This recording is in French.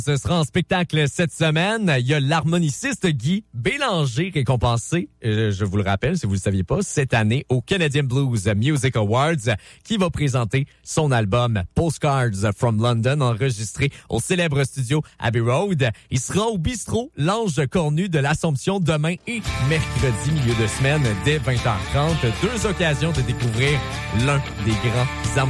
Ce sera en spectacle cette semaine. Il y a l'harmoniciste Guy Bélanger récompensé, je vous le rappelle si vous ne le saviez pas, cette année au Canadian Blues Music Awards qui va présenter son album Postcards from London enregistré au célèbre studio Abbey Road. Il sera au bistrot L'Ange Cornu de l'Assomption demain et mercredi milieu de semaine dès 20h30. Deux occasions de découvrir l'un des grands